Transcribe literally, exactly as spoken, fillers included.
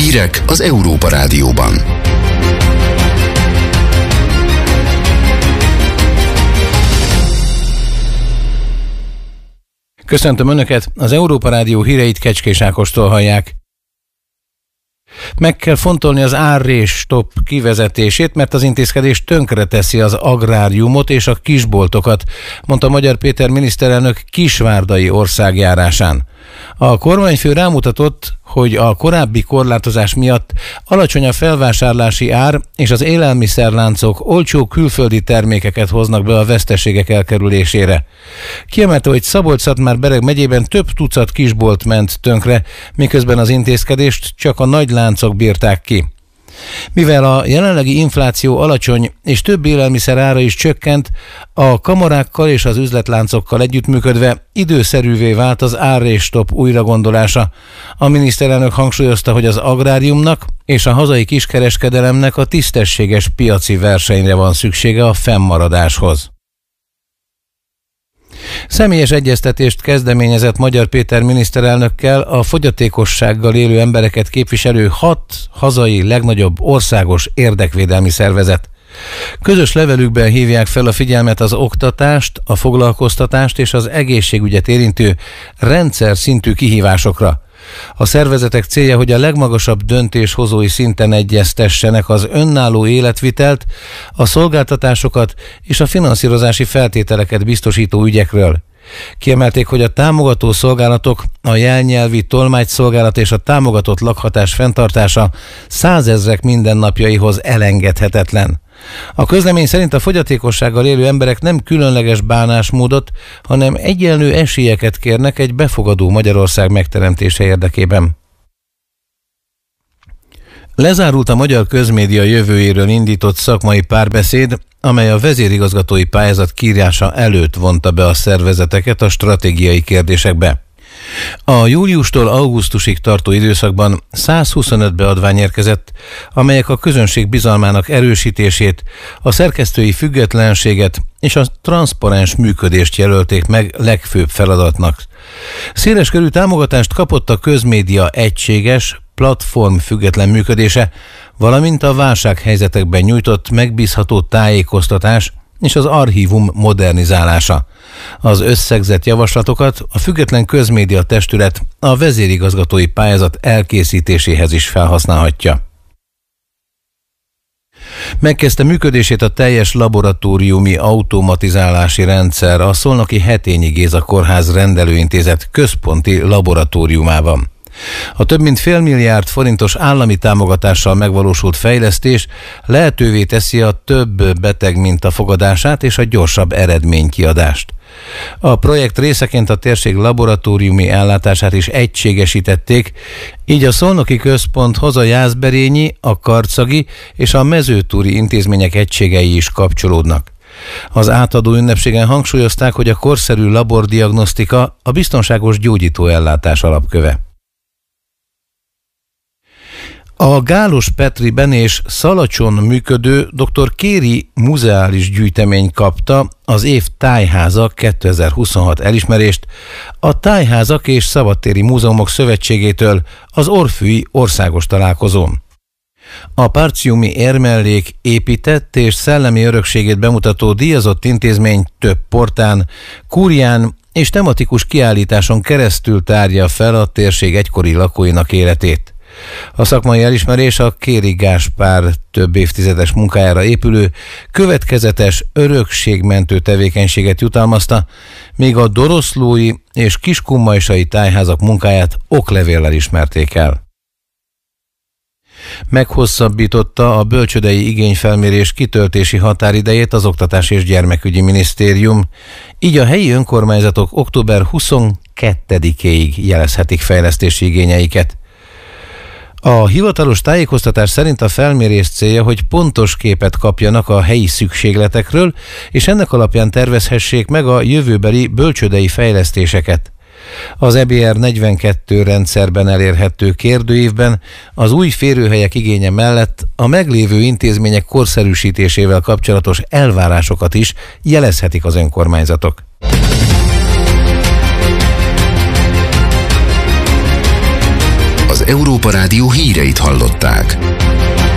Hírek az Európa Rádióban. Köszöntöm Önöket, az Európa Rádió híreit Kecskés Ákostól hallják. Meg kell fontolni az árrés-stop kivezetését, mert az intézkedés tönkreteszi az agráriumot és a kisboltokat, mondta Magyar Péter miniszterelnök kisvárdai országjárásán. A kormányfő rámutatott, hogy a korábbi korlátozás miatt alacsony a felvásárlási ár, és az élelmiszerláncok olcsó külföldi termékeket hoznak be a veszteségek elkerülésére. Kiemelte, hogy Szabolcs-Szatmár-Bereg megyében több tucat kisbolt ment tönkre, miközben az intézkedést csak a nagy láncok bírták ki. Mivel a jelenlegi infláció alacsony és több élelmiszer ára is csökkent, a kamarákkal és az üzletláncokkal együttműködve időszerűvé vált az árrés-stop újragondolása. A miniszterelnök hangsúlyozta, hogy az agráriumnak és a hazai kiskereskedelemnek a tisztességes piaci versenyre van szüksége a fennmaradáshoz. Személyes egyeztetést kezdeményezett Magyar Péter miniszterelnökkel a fogyatékossággal élő embereket képviselő hat hazai legnagyobb országos érdekvédelmi szervezet. Közös levelükben hívják fel a figyelmet az oktatást, a foglalkoztatást és az egészségügyet érintő rendszer szintű kihívásokra. A szervezetek célja, hogy a legmagasabb döntéshozói szinten egyeztessenek az önálló életvitelt, a szolgáltatásokat és a finanszírozási feltételeket biztosító ügyekről. Kiemelték, hogy a támogató szolgálatok, a jelnyelvi tolmácsszolgálat és a támogatott lakhatás fenntartása százezrek mindennapjaihoz elengedhetetlen. A közlemény szerint a fogyatékossággal élő emberek nem különleges bánásmódot, hanem egyenlő esélyeket kérnek egy befogadó Magyarország megteremtése érdekében. Lezárult a magyar közmédia jövőjéről indított szakmai párbeszéd, amely a vezérigazgatói pályázat kiírása előtt vonta be a szervezeteket a stratégiai kérdésekbe. A júliustól augusztusig tartó időszakban százhuszonöt beadvány érkezett, amelyek a közönség bizalmának erősítését, a szerkesztői függetlenséget és a transzparens működést jelölték meg legfőbb feladatnak. Széleskörű támogatást kapott a közmédia egységes, platform független működése, valamint a válsághelyzetekben nyújtott megbízható tájékoztatás és az archívum modernizálása. Az összegzett javaslatokat a független közmédia testület a vezérigazgatói pályázat elkészítéséhez is felhasználhatja. Megkezdte működését a teljes laboratóriumi automatizálási rendszer a Szolnoki Hetényi Géza Kórház rendelőintézet központi laboratóriumában. A több mint fél milliárd forintos állami támogatással megvalósult fejlesztés lehetővé teszi a több beteg mintafogadását és a gyorsabb eredménykiadást. A projekt részeként a térség laboratóriumi ellátását is egységesítették, így a Szolnoki Központhoz a Jászberényi, a Karcagi és a Mezőtúri intézmények egységei is kapcsolódnak. Az átadó ünnepségen hangsúlyozták, hogy a korszerű labordiagnosztika a biztonságos gyógyítóellátás alapköve. A Gálos Petriben és Szalacson működő dr. Kéri muzeális gyűjtemény kapta az év tájháza kétezer-huszonhat elismerést a Tájházak és Szabadtéri Múzeumok Szövetségétől az Orfűi Országos Találkozón. A Partiumi érmellék épített és szellemi örökségét bemutató díjazott intézmény több portán, kúrián és tematikus kiállításon keresztül tárja fel a térség egykori lakóinak életét. A szakmai elismerés a Kéri Gáspár több évtizedes munkájára épülő, következetes, örökségmentő tevékenységet jutalmazta, míg a doroszlói és kiskunmajsai tájházak munkáját oklevéllel ismerték el. Meghosszabbította a bölcsődei igényfelmérés kitöltési határidejét az Oktatás és Gyermekügyi Minisztérium, így a helyi önkormányzatok október huszonkettedikéig jelezhetik fejlesztési igényeiket. A hivatalos tájékoztatás szerint a felmérés célja, hogy pontos képet kapjanak a helyi szükségletekről, és ennek alapján tervezhessék meg a jövőbeli bölcsődei fejlesztéseket. Az E B R negyvenkettő rendszerben elérhető kérdőívben az új férőhelyek igénye mellett a meglévő intézmények korszerűsítésével kapcsolatos elvárásokat is jelezhetik az önkormányzatok. Az Európa Rádió híreit hallották.